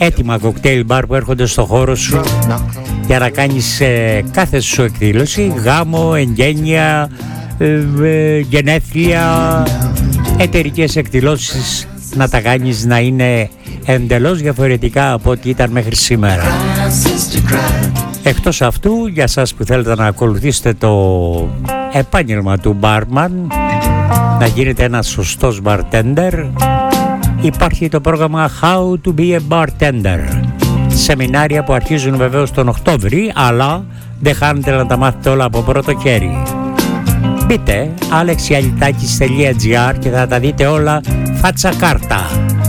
έτοιμα κοκτέιλ μπαρ που έρχονται στο χώρο σου για να κάνεις κάθε σου εκδήλωση, γάμο, εγγένεια, γενέθλια, εταιρικές εκδηλώσεις, να τα κάνεις να είναι εντελώς διαφορετικά από ό,τι ήταν μέχρι σήμερα. Εκτός αυτού, για σας που θέλετε να ακολουθήσετε το επάγγελμα του barman, να γίνετε ένας σωστός bartender, υπάρχει το πρόγραμμα How to be a Bartender. Σεμινάρια που αρχίζουν βεβαίως τον Οκτώβρη, αλλά δεν χάνετε να τα μάθετε όλα από πρώτο χέρι. Μπείτε alexyalitakis.gr και θα τα δείτε όλα φάτσα κάρτα.